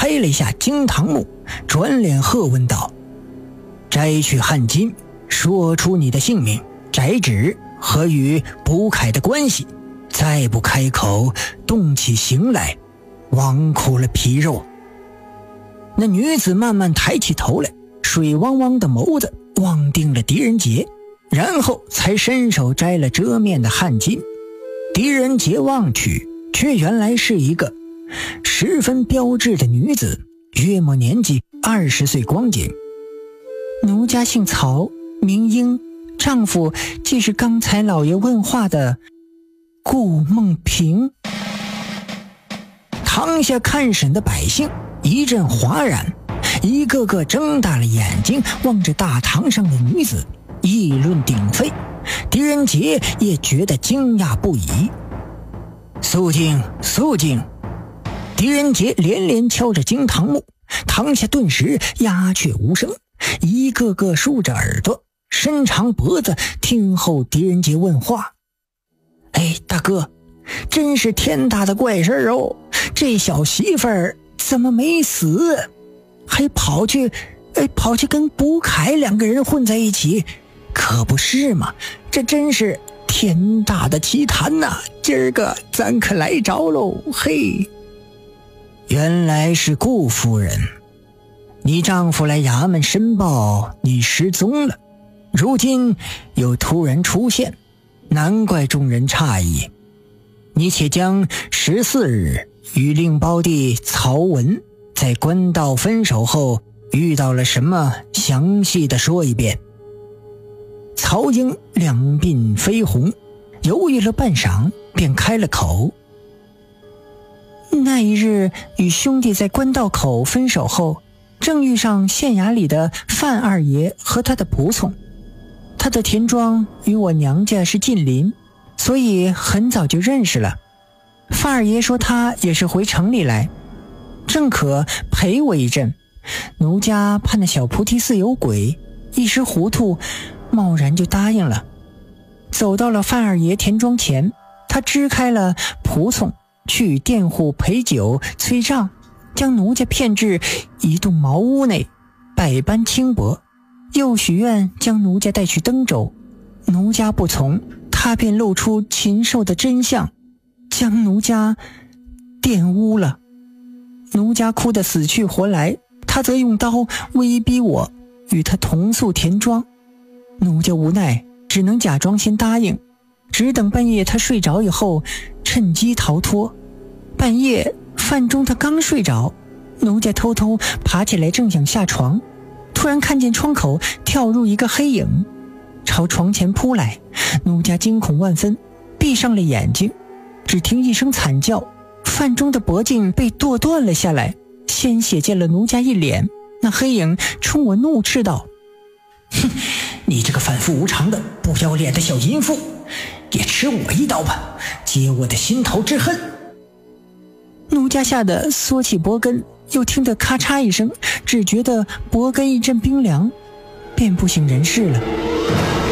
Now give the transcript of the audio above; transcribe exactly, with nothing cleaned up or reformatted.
拍了一下惊堂木，转脸喝问道：摘去汗巾，说出你的姓名、宅址和与卜凯的关系，再不开口动起刑来，枉苦了皮肉。那女子慢慢抬起头来，水汪汪的眸子望定了狄仁杰，然后才伸手摘了遮面的汗巾。狄仁杰望去，却原来是一个十分标致的女子，约莫年纪二十岁光景。奴家姓曹，名英，丈夫即是刚才老爷问话的顾梦平。堂下看审的百姓一阵哗然，一个个睁大了眼睛望着大堂上的女子，议论鼎沸。狄仁杰也觉得惊讶不已。肃静，肃静！狄仁杰连连敲着惊堂木，堂下顿时鸦雀无声，一个个竖着耳朵，伸长脖子听候狄仁杰问话。哎，大哥，真是天大的怪事哦！这小媳妇儿怎么没死，还跑去哎，跑去跟卜凯两个人混在一起，可不是嘛？这真是天大的奇谈呐！今儿个咱可来着喽！嘿，原来是顾夫人，你丈夫来衙门申报你失踪了，如今又突然出现，难怪众人诧异。你且将十四日与令胞弟曹文在官道分手后遇到了什么，详细的说一遍。曹英两鬓绯红，犹豫了半晌，便开了口：那一日与兄弟在官道口分手后，正遇上县衙里的范二爷和他的仆从，他的田庄与我娘家是近邻，所以很早就认识了。范二爷说他也是回城里来，正可陪我一阵，奴家怕那小菩提寺有鬼，一时糊涂，贸然就答应了。走到了范二爷田庄前，他支开了仆从，去佃户陪酒催账，将奴家骗至一栋茅屋内，百般轻薄，又许愿将奴家带去登州。奴家不从，他便露出禽兽的真相，将奴家玷污了。奴家哭得死去活来，他则用刀威逼我与他同宿田庄。奴家无奈，只能假装先答应，只等半夜他睡着以后，趁机逃脱。半夜饭中他刚睡着，奴家偷偷爬起来，正想下床，突然看见窗口跳入一个黑影，朝床前扑来。奴家惊恐万分，闭上了眼睛，只听一声惨叫，饭中的脖颈被剁断了下来，鲜血溅了奴家一脸。那黑影冲我怒斥道：哼，你这个反复无常的不要脸的小淫妇，也吃我一刀吧，解我的心头之恨。奴家吓得缩起脖根，又听得咔嚓一声，只觉得脖根一阵冰凉，便不省人事了。